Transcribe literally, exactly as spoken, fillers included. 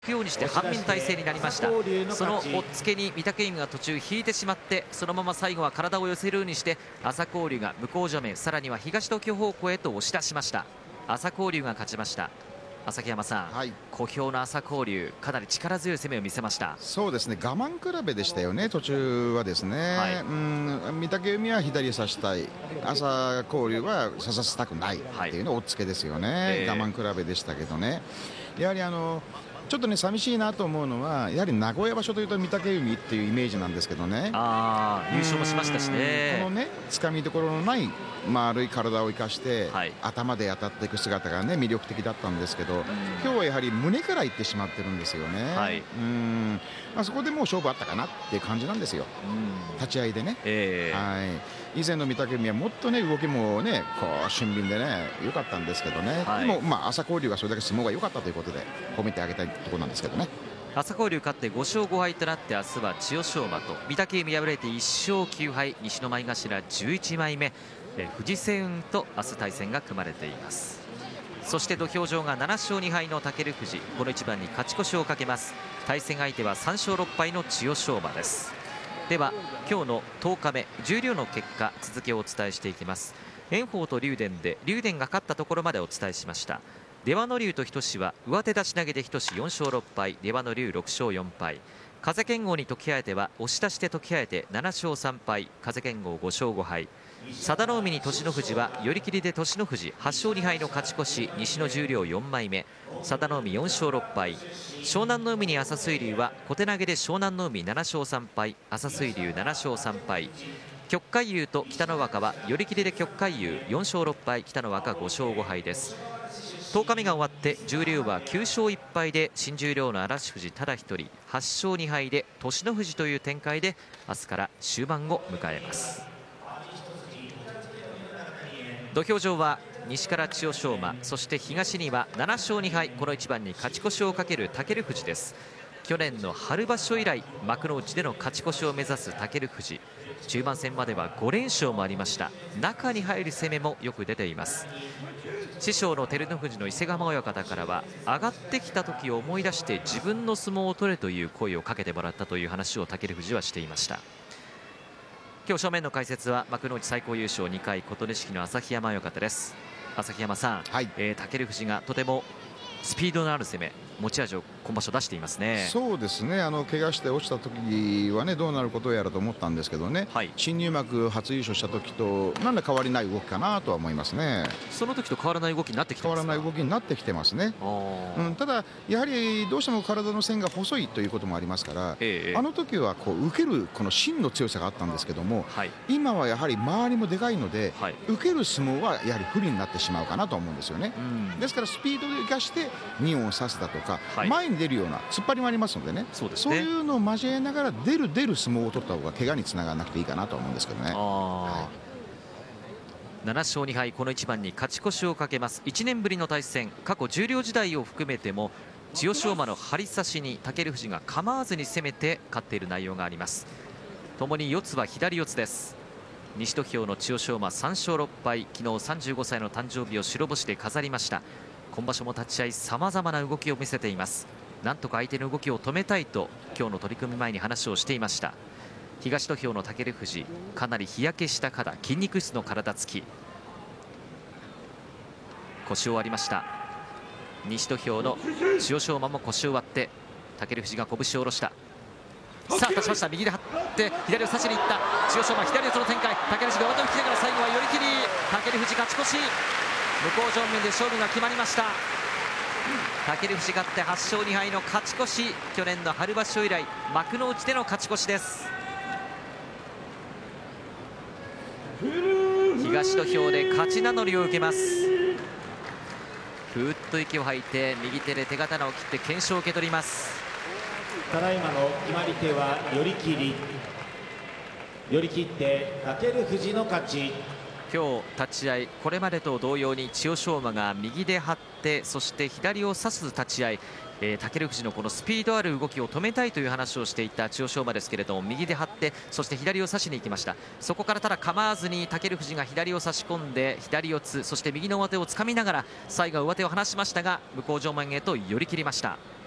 ようにして半身体制になりました。その押っつけに御嶽海が途中引いてしまって、そのまま最後は体を寄せるようにして朝紅龍が向正面、さらには東東京方向へと押し出しました。朝紅龍が勝ちました。旭山さん、はい、小兵の朝紅龍、かなり力強い攻めを見せました。 そうですね、我慢比べでしたよね、途中はですね、はい、うん御嶽海は左差したい、朝紅龍は差させたくないっていうのを押っつけですよね、えー、我慢比べでしたけどね、やはりあのちょっとね寂しいなと思うのは、やはり名古屋場所というと御嶽海っていうイメージなんですけどね、 あ優勝もしましたしね、 このね掴みどころのない丸い体を生かして、はい、頭で当たっていく姿がね魅力的だったんですけど、今日はやはり胸からいってしまってるんですよね、はい、うんあそこでもう勝負あったかなっていう感じなんですよ、立ち合いでね、えー、はい以前の御嶽海はもっとね動きもねこう俊敏でね良かったんですけどね、はい、でもまあ朝紅龍がそれだけ相撲が良かったということで褒めてあげたいところなんですけどね。 朝紅龍勝ってごしょうごはいとなって、明日は千代翔馬と、御嶽海敗れていっしょうきゅうはい、西の前頭じゅういちまいめ、え藤青雲と明日対戦が組まれています。そして土俵上がななしょうにはいの武富士、この一番に勝ち越しをかけます。対戦相手はさんしょうろっぱいの千代翔馬です。では今日のとおかめ十両の結果、続きをお伝えしていきます。炎鵬と竜電で竜電が勝ったところまでお伝えしました。出羽ノ龍と日翔志は上手出し投げで日翔志よんしょうろっぱい、出羽ノ龍ろくしょうよんぱい、風剣豪に時疾風は押し出して時疾風ななしょうさんぱい、風剣豪ごしょうごはい、佐田の海に栃ノ富士は寄り切りで栃ノ富士はっしょうにはいの勝ち越し、西の十両よんまいめ、佐田の海よんしょうろっぱい、湘南の海に朝水龍は小手投げで湘南の海ななしょうさんぱい、朝水龍ななしょうさんぱい、旭海優と北の若は寄り切りで旭海優よんしょうろっぱい、北の若ごしょうごはいです。とおかめが終わって十両はきゅうしょういっぱいで新十両の嵐富士ただ一人、はっしょうにはいで栃ノ富士という展開で明日から終盤を迎えます。土俵上は西から千代翔馬、そして東にはななしょうにはい、この一番に勝ち越しをかける武富士です。去年の春場所以来幕内での勝ち越しを目指す武富士、中盤戦まではごれんしょうもありました。中に入る攻めもよく出ています。師匠の照ノ富士の伊勢ヶ濱親方からは、上がってきた時を思い出して自分の相撲を取れという声をかけてもらったという話を武富士はしていました。今日正面の解説は幕内最高優勝にかい琴錦の旭山親方です。旭山さん、はい、えー、武富士がとてもスピードのある攻め、持ち味を今場所出していますね。 そうですね、あの怪我して落ちた時はねどうなることやらと思ったんですけどね、はい、新入幕初優勝した時と何ら変わりない動きかなとは思いますね。 その時と変わらない動きになってきてますか？ 変わらない動きになってきてますね、うん、ただやはりどうしても体の線が細いということもありますから、ええ、あの時はこう受けるこの芯の強さがあったんですけども、はい、今はやはり周りもでかいので、はい、受ける相撲はやはり不利になってしまうかなと思うんですよね、うん、ですからスピードで生かしてに音を刺すだとか、はい、前に出るような突っ張りもありますのでね、そうですね、そういうのを交えながら出る出る相撲を取った方が怪我につながらなくていいかなと思うんですけどね。はい、 ななしょうにはい、この一番に勝ち越しをかけます。いちねんぶりの対戦、過去十両時代を含めても千代翔馬の張り差しに武富士が構わずに攻めて勝っている内容があります。ともに四つは左四つです。西土俵の千代翔馬さんしょうろっぱい、昨日さんじゅうごさいの誕生日を白星で飾りました。今場所も立ち合いさまざまな動きを見せています。なんとか相手の動きを止めたいと今日の取組前に話をしていました。東土俵の武富士、かなり日焼けした肌、筋肉質の体つき、腰を割りました。西土俵の千代翔馬も腰を割って武富士が拳を下ろした。さあ立ちました。右で張って左を差しにいった千代翔馬、左四つの展開、武富士が上手を引きながら最後は寄り切り、武富士勝ち越し、向正面で勝負が決まりました。武富士勝ってはっしょうにはいの勝ち越し、去年の春場所以来幕内での勝ち越しです。東土俵で勝ち名乗りを受けます。ふーっと息を吐いて右手で手刀を切って懸賞を受け取ります。 ただいまの決まり手は寄り切り、寄り切って武富士の勝ち。 今日立ち合い、これまでと同様に千代翔馬が右で張って、そして左を差す立ち合い、えー、武富士のこのスピードある動きを止めたいという話をしていた千代翔馬ですけれども、右で張ってそして左を差しに行きました。そこからただ構わずに武富士が左を差し込んで左四つ、そして右の上手をつかみながら最後は上手を離しましたが向正面へと寄り切りました。